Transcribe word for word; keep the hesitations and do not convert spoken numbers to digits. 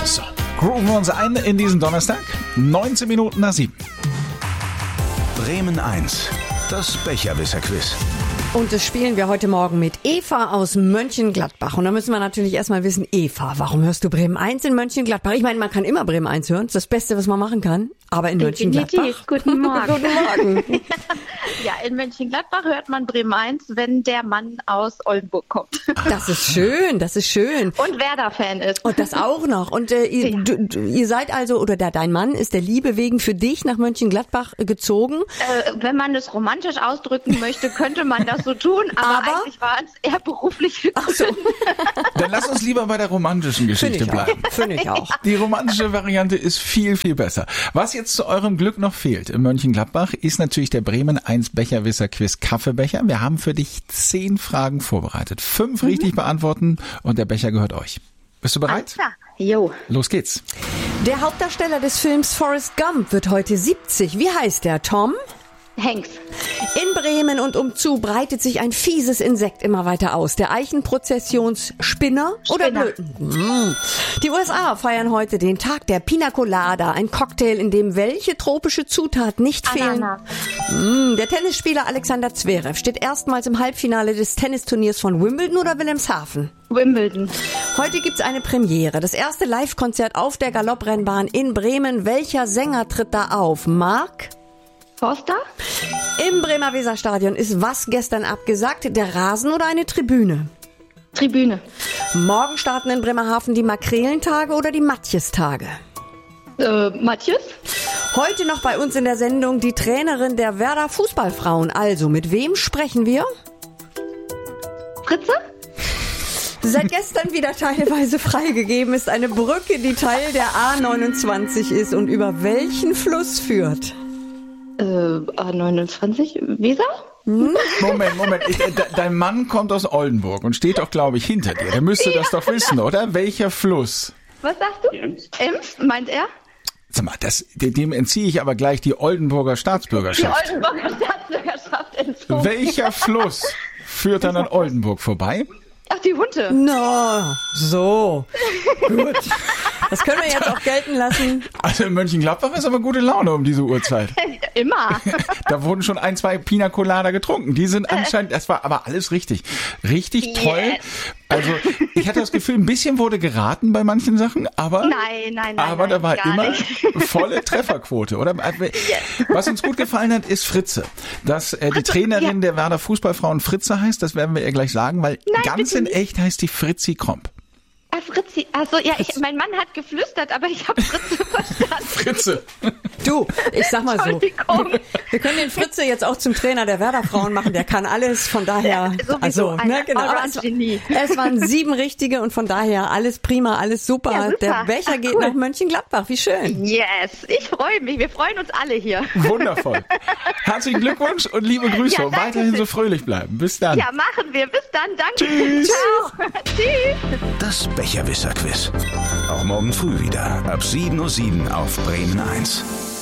So, grooven wir uns ein in diesen Donnerstag. neunzehn Minuten nach sieben. Bremen eins, das Becherwisser-Quiz. Und das spielen wir heute Morgen mit Eva aus Mönchengladbach. Und da müssen wir natürlich erstmal wissen, Eva, warum hörst du Bremen eins in Mönchengladbach? Ich meine, man kann immer Bremen eins hören. Das ist das Beste, was man machen kann. Aber in Mönchengladbach. Definitiv. Guten Morgen. Guten Morgen. Ja, in Mönchengladbach hört man Bremen eins, wenn der Mann aus Oldenburg kommt. Das ist schön, das ist schön. Und Werder-Fan ist. Und das auch noch. Und äh, ihr, Ja. du, du, ihr seid also, oder der, dein Mann ist der Liebe wegen für dich nach Mönchengladbach äh, gezogen. Äh, wenn man es romantisch ausdrücken möchte, könnte man das so tun. Aber, Aber? eigentlich waren es eher berufliche Gründe. Ach so, Dann lass uns lieber bei der romantischen finde Geschichte ich bleiben. auch. Finde ich auch. Die romantische Variante ist viel, viel besser. Was jetzt zu eurem Glück noch fehlt in Mönchengladbach, ist natürlich der Bremen eins Becherwisser-Quiz Kaffeebecher. Wir haben für dich zehn Fragen vorbereitet. Fünf Mhm. richtig beantworten und der Becher gehört euch. Bist du bereit? Ja, jo. Los geht's. Der Hauptdarsteller des Films Forrest Gump wird heute siebzig. Wie heißt der, Tom? Hanks. In Bremen und umzu breitet sich ein fieses Insekt immer weiter aus. Der Eichenprozessionsspinner oder Spinner. Blöten. Mm. Die U S A feiern heute den Tag der Pina Colada, ein Cocktail, in dem welche tropische Zutat nicht Ananas. fehlen. Mm. Der Tennisspieler Alexander Zverev steht erstmals im Halbfinale des Tennisturniers von Wimbledon oder Wilhelmshaven. Wimbledon. Heute gibt's eine Premiere. Das erste Live-Konzert auf der Galopprennbahn in Bremen. Welcher Sänger tritt da auf? Mark? Forster? Im Bremer Weserstadion ist was gestern abgesagt? Der Rasen oder eine Tribüne? Tribüne. Morgen starten in Bremerhaven die Makrelentage oder die Matjestage? Äh, Matthias? Heute noch bei uns in der Sendung die Trainerin der Werder Fußballfrauen. Also, mit wem sprechen wir? Fritze? Seit gestern wieder teilweise freigegeben ist eine Brücke, die Teil der A neunundzwanzig ist und über welchen Fluss führt? Äh, A neunundzwanzig? Weser? Moment, Moment. Ich, de, dein Mann kommt aus Oldenburg und steht doch, glaube ich, hinter dir. Der müsste das doch wissen, oder? Welcher Fluss? Was sagst du? Ems. Ems, meint er? Sag mal, das, dem entziehe ich aber gleich die Oldenburger Die Staatsbürgerschaft. Oldenburger Staatsbürgerschaft entzogen. Welcher Fluss führt dann an Oldenburg vorbei? Ach, die Hunde. Na, so. Gut. Das können wir jetzt auch gelten lassen. Also in Mönchengladbach ist aber gute Laune um diese Uhrzeit. Immer. Da wurden schon ein, zwei Pina Colada getrunken. Die sind anscheinend, das war aber alles richtig. Richtig toll. Yes. Also ich hatte das Gefühl, ein bisschen wurde geraten bei manchen Sachen, aber, Nein, nein, nein. aber da nein, war gar immer nicht. volle Trefferquote, oder? Was uns gut gefallen hat, ist Fritze. Dass äh, die Trainerin der Werder Fußballfrauen Fritze heißt, das werden wir ihr gleich sagen, weil Nein, ganz bitte in nicht. echt heißt die Fritzi Kromp. Ah, Fritzi. Also ja, ich, mein Mann hat geflüstert, aber ich habe Fritze verstanden. Fritze. Du, ich sag mal so. Entschuldigung. Wir können den Fritze jetzt auch zum Trainer der Werder-Frauen machen. Der kann alles, von daher. Ja, sowieso also, ein ne, genau. Aber es, Allround-Genie. es waren sieben richtige und von daher alles prima, alles super. Ja, super. Der Becher Ach, geht cool. nach Mönchengladbach. Wie schön. Yes, ich freue mich. Wir freuen uns alle hier. Wundervoll. Herzlichen Glückwunsch und liebe Grüße. Ja, und danke weiterhin schön. so fröhlich bleiben. Bis dann. Ja, machen wir. Bis dann. Danke. Tschüss. Ciao. Tschüss. Das Becherwisser-Quiz. Auch morgen früh wieder ab sieben Uhr sieben auf Bremen eins.